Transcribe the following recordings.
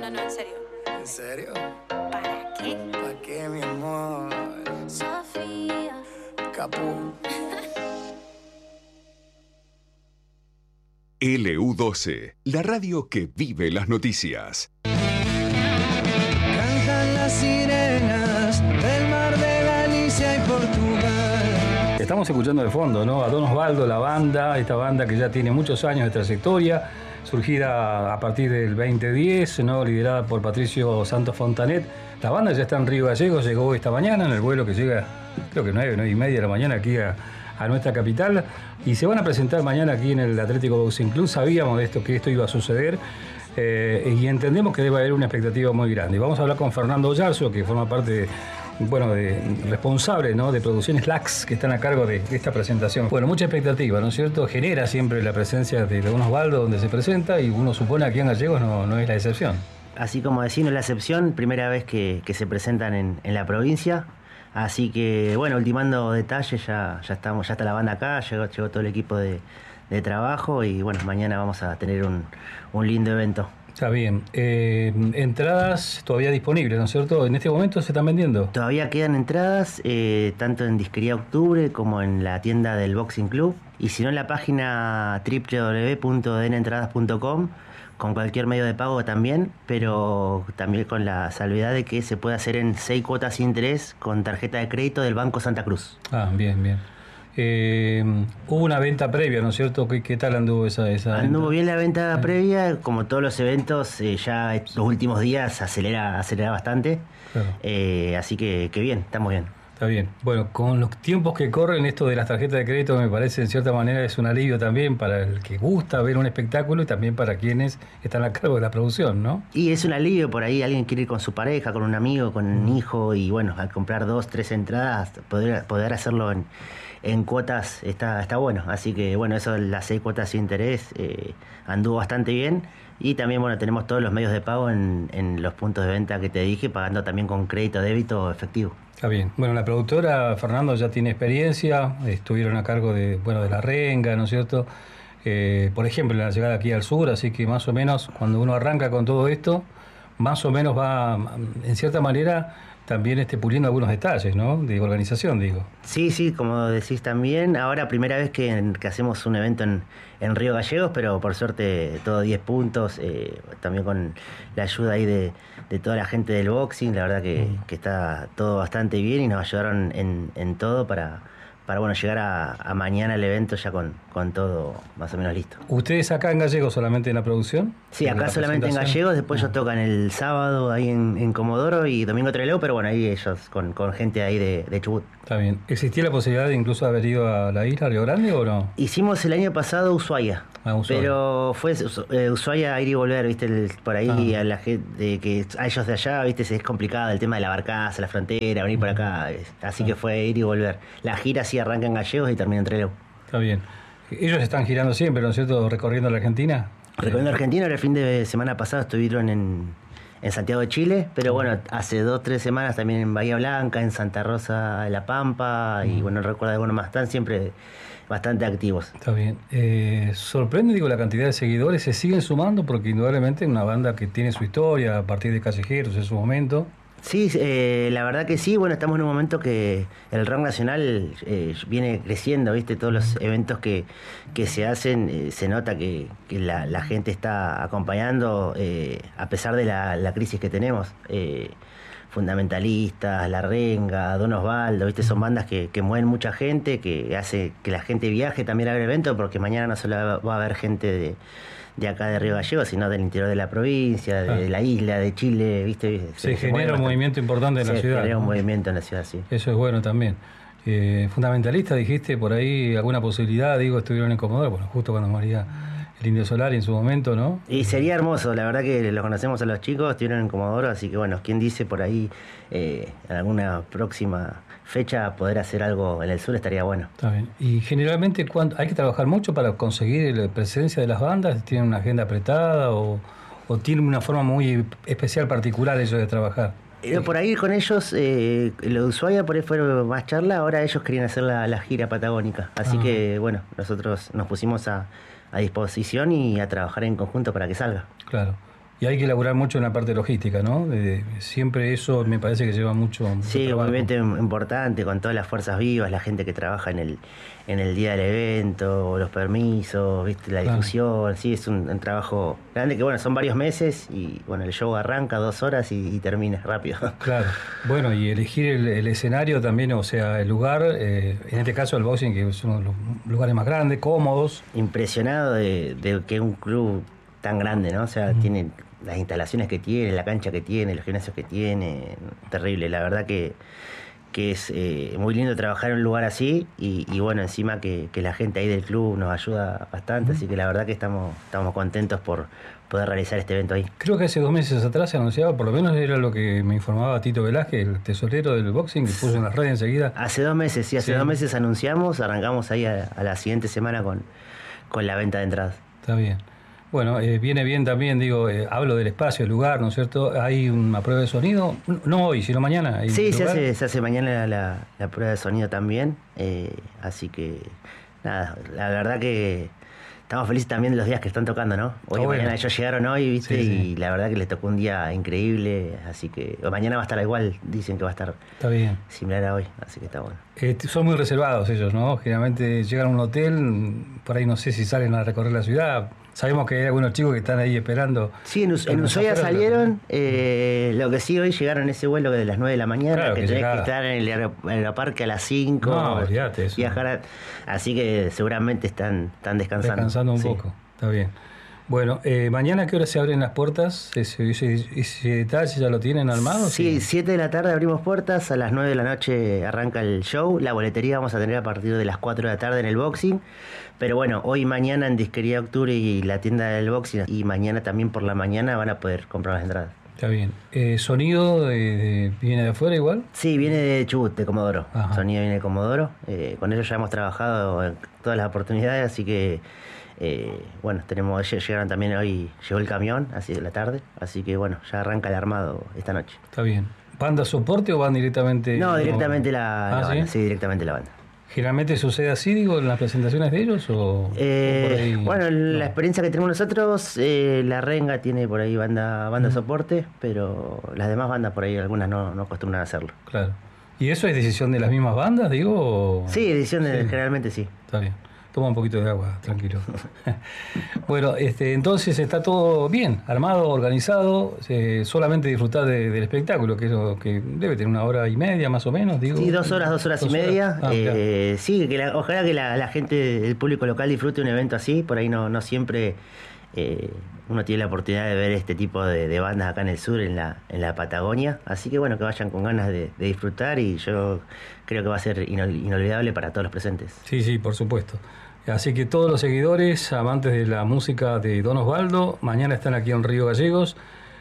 no, en serio. ¿En serio? ¿Para qué? ¿Para qué, mi amor? Sofía. Capú. LU12, la radio que vive las noticias. Cantan las sirenas del mar de Galicia y Portugal. Estamos escuchando de fondo, ¿no? A Don Osvaldo, la banda, esta banda que ya tiene muchos años de trayectoria, surgida a partir del 2010, ¿no? Liderada por Patricio Santos Fontanet. La banda ya está en Río Gallegos, llegó esta mañana en el vuelo que llega, creo que 9:30 de la mañana aquí a nuestra capital, y se van a presentar mañana aquí en el Atlético Boxing Club. Sabíamos que esto iba a suceder, y entendemos que debe haber una expectativa muy grande. Y vamos a hablar con Fernando Yarzo, que forma parte responsable, ¿no?, de Producciones Lax, que están a cargo de esta presentación. Bueno, mucha expectativa, ¿no es cierto? Genera siempre la presencia de Don Osvaldo donde se presenta, y uno supone aquí en Gallegos no es la excepción. Así como decir, no es la excepción, primera vez que se presentan en la provincia. Así que, bueno, ultimando detalles, ya está la banda acá, llegó todo el equipo de trabajo, y bueno, mañana vamos a tener un lindo evento. Está bien. Entradas todavía disponibles, ¿no es cierto? ¿En este momento se están vendiendo? Todavía quedan entradas, tanto en Disquería Octubre como en la tienda del Boxing Club, y si no en la página www.denentradas.com, con cualquier medio de pago también, pero también con la salvedad de que se puede hacer en 6 cuotas sin interés con tarjeta de crédito del Banco Santa Cruz. Ah, bien, bien. Hubo una venta previa, ¿no es cierto? ¿Qué tal anduvo esa Anduvo venta? bien la venta previa, como todos los eventos, ya los últimos días acelera bastante, Claro. Así que bien, estamos bien. Está bien. Bueno, con los tiempos que corren, esto de las tarjetas de crédito me parece en cierta manera es un alivio también para el que gusta ver un espectáculo y también para quienes están a cargo de la producción, ¿no? Y es un alivio, por ahí alguien quiere ir con su pareja, con un amigo, con un hijo, y bueno, al comprar 2, 3 entradas, poder hacerlo en cuotas está bueno. Así que bueno, eso, las 6 cuotas sin interés, anduvo bastante bien. Y también, bueno, tenemos todos los medios de pago en los puntos de venta que te dije, pagando también con crédito, débito o efectivo. Está bien. Bueno, la productora, Fernando, ya tiene experiencia, estuvieron a cargo de la Renga, ¿no es cierto? Por ejemplo, en la llegada aquí al sur, así que más o menos cuando uno arranca con todo esto, más o menos va, en cierta manera, también puliendo algunos detalles, ¿no? De organización, digo. Sí, como decís también, ahora primera vez que hacemos un evento en Río Gallegos, pero por suerte todo 10 puntos, también con la ayuda ahí de toda la gente del boxing, la verdad que está todo bastante bien, y nos ayudaron en todo para bueno, llegar a mañana al evento ya con todo más o menos listo. ¿Ustedes acá en Gallegos solamente en la producción? Sí, acá solamente en Gallegos, después ellos tocan el sábado ahí en Comodoro y domingo Trelew, pero bueno, ahí ellos con gente ahí de Chubut. Está bien. ¿Existía la posibilidad de incluso haber ido a la isla Río Grande o no? Hicimos el año pasado Ushuaia. Ushuaia. Pero fue Ushuaia ir y volver, viste, por ahí a la gente, que a ellos de allá, viste, es complicado el tema de la barcaza, la frontera, venir por acá, así que fue ir y volver. La gira sí arranca en Gallegos y termina en Trelew. Está bien. Ellos están girando siempre, ¿no es cierto?, recorriendo la Argentina. Recorriendo Argentina, el fin de semana pasado estuvieron en Santiago de Chile, pero bueno, hace 2 o 3 semanas también en Bahía Blanca, en Santa Rosa de la Pampa, y bueno, no recuerdo alguno más, están siempre bastante activos. Está bien. Sorprende, la cantidad de seguidores, se siguen sumando, porque indudablemente es una banda que tiene su historia a partir de Callejeros en su momento. Sí, la verdad que sí. Bueno, estamos en un momento que el rock nacional viene creciendo, ¿viste? Todos los eventos que se hacen, se nota que la gente está acompañando, a pesar de la crisis que tenemos. Fundamentalistas, La Renga, Don Osvaldo, ¿viste? Son bandas que mueven mucha gente, que hace que la gente viaje también al evento, porque mañana no solo va a haber gente de acá de Río Gallegos, sino del interior de la provincia, de la isla, de Chile, ¿viste? Se genera un movimiento importante en la ciudad. Se genera un movimiento en la ciudad, sí. Eso es bueno también. Fundamentalista, dijiste por ahí alguna posibilidad, estuvieron en Comodoro, bueno, justo cuando moría el Indio Solari en su momento, ¿no? Y sería hermoso, la verdad que los conocemos a los chicos, estuvieron en Comodoro, así que bueno, quién dice por ahí en alguna próxima fecha poder hacer algo en el sur estaría bueno. Está bien. Y generalmente hay que trabajar mucho para conseguir la presencia de las bandas. ¿Tienen una agenda apretada o tienen una forma muy especial, particular ellos de trabajar? Por ahí con ellos, lo de Ushuaia por ahí fue más charla, ahora ellos querían hacer la gira patagónica, así que bueno, nosotros nos pusimos a disposición y a trabajar en conjunto para que salga. Claro. Y hay que elaborar mucho en la parte logística, ¿no? Siempre eso me parece que lleva mucho Sí, un trabajo. evento importante con todas las fuerzas vivas, la gente que trabaja en el día del evento, los permisos, ¿viste? La Claro. difusión. Sí, es un trabajo grande que, bueno, son varios meses y, bueno, el show arranca 2 horas y termina rápido. Claro. Bueno, y elegir el escenario también, o sea, el lugar, en este caso el boxing, que es uno de los lugares más grandes, cómodos. Impresionado de que un club tan grande, ¿no? O sea, tiene las instalaciones que tiene, la cancha que tiene, los gimnasios que tiene, terrible. La verdad que es muy lindo trabajar en un lugar así y bueno, encima que la gente ahí del club nos ayuda bastante, así que la verdad que estamos contentos por poder realizar este evento ahí. Creo que hace 2 meses atrás se anunciaba, por lo menos era lo que me informaba Tito Velázquez, el tesorero del boxing, que puso en las redes enseguida. Hace 2 meses, sí, hace 2 meses anunciamos, arrancamos ahí a la siguiente semana con la venta de entradas. Está bien. Bueno, viene bien también, digo, hablo del espacio, el lugar, ¿no es cierto? ¿Hay una prueba de sonido? No hoy, sino mañana. ¿Hay Sí, un se lugar? hace mañana la prueba de sonido también, así que nada, la verdad que estamos felices también de los días que están tocando, ¿no? Hoy y bueno. mañana ellos llegaron hoy, ¿viste? Sí, sí. Y la verdad que les tocó un día increíble, así que mañana va a estar igual, dicen que va a estar Está bien. similar a hoy, así que está bueno. Son muy reservados ellos, ¿no? Generalmente llegan a un hotel, por ahí no sé si salen a recorrer la ciudad. Sabemos que hay algunos chicos que están ahí esperando. Sí, en las Ushuaia afueras, salieron, lo que sí hoy llegaron en ese vuelo de las 9 de la mañana, Claro, que que tenés llegaba. que estar en el aeroparque a las 5, No, olvídate eso. viajar, así que seguramente están descansando. Descansando un Sí. poco. Está bien. Bueno, mañana ¿a qué hora se abren las puertas? ¿Ese detalle ya lo tienen armado? Sí, 7 de la tarde abrimos puertas, a las 9 de la noche arranca el show, la boletería vamos a tener a partir de las 4 de la tarde en el boxing, pero bueno, hoy y mañana en Disquería Octubre y la tienda del boxing y mañana también por la mañana van a poder comprar las entradas. Está bien. ¿Sonido viene de afuera igual? Sí, viene de Chubut, de Comodoro. Ajá. Sonido viene de Comodoro. Con ellos ya hemos trabajado en todas las oportunidades, así que bueno, llegaron también hoy, llegó el camión, así de la tarde, así que bueno, ya arranca el armado esta noche. Está bien. ¿Banda soporte o van directamente? No, directamente la Ah, banda, ¿sí? sí, directamente la banda. ¿Generalmente sucede así, digo, en las presentaciones de ellos? ¿O por ahí? Bueno, No. la experiencia que tenemos nosotros, la Renga tiene por ahí banda soporte, pero las demás bandas por ahí algunas no acostumbran a hacerlo. Claro. ¿Y eso es decisión de las mismas bandas, digo? o- Sí, ediciones Sí. generalmente sí. Está bien. Toma un poquito de agua, tranquilo. Bueno, entonces está todo bien, armado, organizado, solamente disfrutar del espectáculo, que es lo que debe tener 1 hora y media más o menos, digo. Sí, 2 horas, 2 horas y 2 horas. media. Ah, mirá. Sí, que ojalá que la gente, el público local disfrute un evento así. Por ahí no siempre uno tiene la oportunidad de ver este tipo de bandas acá en el sur, en la Patagonia. Así que bueno, que vayan con ganas de disfrutar y yo creo que va a ser inolvidable para todos los presentes. Sí, sí, por supuesto. Así que todos los seguidores, amantes de la música de Don Osvaldo, mañana están aquí en Río Gallegos.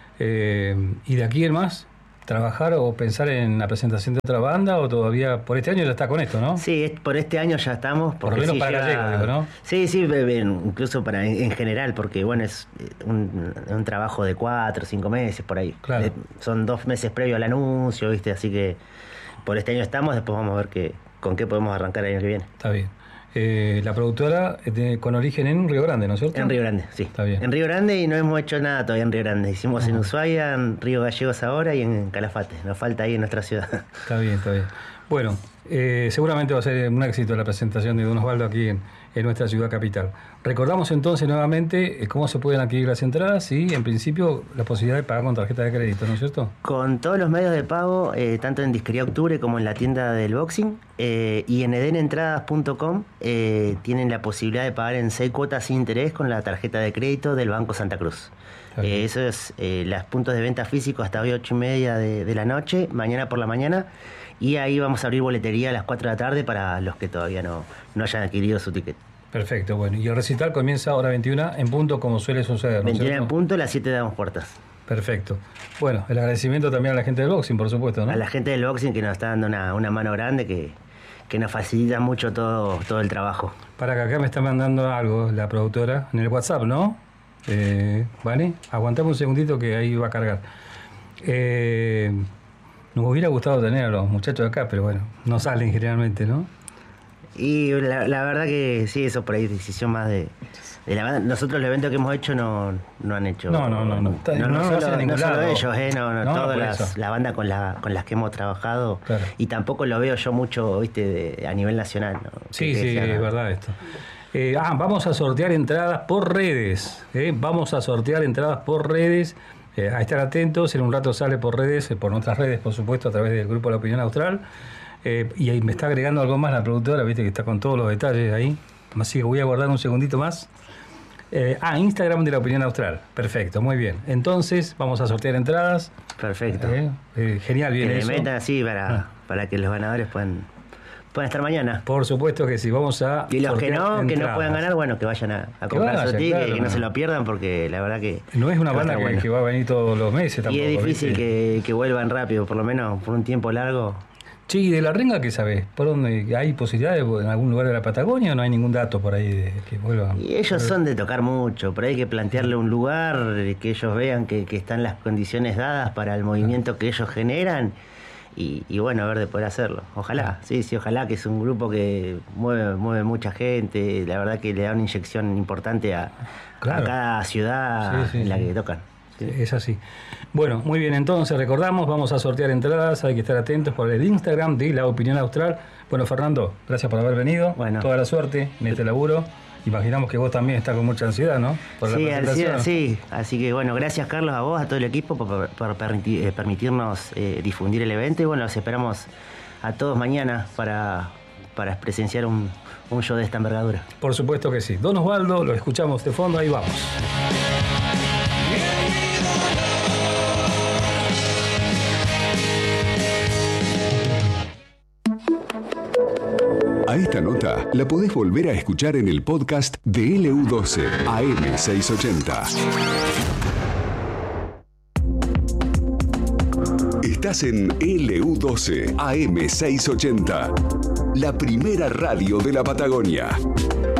¿Y de aquí en más? ¿Trabajar o pensar en la presentación de otra banda? ¿O todavía por este año ya está con esto, no? Sí, por este año ya estamos. Por lo porque menos sí para Gallegos, digo, ¿no? Sí, sí, incluso para en general, porque bueno, es un trabajo de 4 o 5 meses por ahí. Claro. Son 2 meses previo al anuncio, ¿viste? Así que por este año estamos, después vamos a ver con qué podemos arrancar el año que viene. Está bien. La productora con origen en Río Grande, ¿no es cierto? En Río Grande, sí. Está bien. En Río Grande y no hemos hecho nada todavía en Río Grande. Hicimos en Ushuaia, en Río Gallegos ahora y en Calafate. Nos falta ahí en nuestra ciudad. Está bien, está bien. Bueno, seguramente va a ser un éxito la presentación de Don Osvaldo aquí en nuestra ciudad capital. Recordamos entonces nuevamente cómo se pueden adquirir las entradas y en principio la posibilidad de pagar con tarjeta de crédito, ¿no es cierto? Con todos los medios de pago, tanto en Disquería Octubre como en la tienda del boxing y en edenentradas.com tienen la posibilidad de pagar en 6 cuotas sin interés con la tarjeta de crédito del Banco Santa Cruz. Eso es los puntos de venta físicos hasta hoy 8:30 de la noche, mañana por la mañana, y ahí vamos a abrir boletería a las 4 de la tarde para los que todavía no hayan adquirido su ticket. Perfecto, bueno. Y el recital comienza a hora 21 en punto, como suele suceder, ¿no es 21 cierto? en punto, a las 7 damos puertas. Perfecto. Bueno, el agradecimiento también a la gente del boxing, por supuesto, ¿no? A la gente del boxing que nos está dando una mano grande que nos facilita mucho todo el trabajo. Para que acá me está mandando algo la productora en el WhatsApp, ¿no? ¿Vale? Aguantame un segundito que ahí va a cargar. Nos hubiera gustado tener a los muchachos acá, pero bueno, no salen generalmente, ¿no? Y la verdad que sí, eso por ahí es decisión más de la banda. Nosotros el evento que hemos hecho no han hecho. No. No solo ellos, No, todas la banda con las que hemos trabajado. Claro. Y tampoco lo veo yo mucho, viste, a nivel nacional, ¿no? Sí, es verdad esto. Vamos a sortear entradas por redes. Vamos a sortear entradas por redes. A estar atentos, en un rato sale por redes, por nuestras redes, por supuesto, a través del grupo La Opinión Austral. Y ahí me está agregando algo más la productora, viste que está con todos los detalles ahí. Así que voy a guardar un segundito más. Instagram de La Opinión Austral. Perfecto, muy bien. Entonces, vamos a sortear entradas. Perfecto. Genial, bien que eso. le metan así para que los ganadores puedan estar mañana. Por supuesto que sí, vamos a Y los que no entradas. puedan ganar, bueno, que vayan a comprar su ticket, que no se lo pierdan, porque la verdad que... No es una banda bueno. que va a venir todos los meses tampoco. Y es difícil ¿viste? que vuelvan rápido, por lo menos por un tiempo largo. Sí, de La Renga, ¿qué sabés? ¿Por dónde hay posibilidades? ¿En algún lugar de la Patagonia o no hay ningún dato por ahí de que vuelvan? Y ellos son de tocar mucho, por ahí hay que plantearle un lugar, que ellos vean que están las condiciones dadas para el movimiento que ellos generan. Y bueno, a ver de poder hacerlo. Ojalá, sí, ojalá, que es un grupo que mueve mucha gente, la verdad que le da una inyección importante a cada ciudad en la que tocan. Sí. Es así. Bueno, muy bien, entonces recordamos, vamos a sortear entradas, hay que estar atentos por el Instagram de La Opinión Austral. Bueno, Fernando, gracias por haber venido. Bueno. Toda la suerte en este laburo. Imaginamos que vos también estás con mucha ansiedad, ¿no? Por la presentación. Sí. Así que bueno, gracias Carlos, a vos, a todo el equipo por permitirnos difundir el evento. Y bueno, los esperamos a todos mañana para presenciar un show de esta envergadura. Por supuesto que sí. Don Osvaldo, lo escuchamos de fondo, ahí vamos. A esta nota la podés volver a escuchar en el podcast de LU12 AM680. Estás en LU12 AM680, la primera radio de la Patagonia.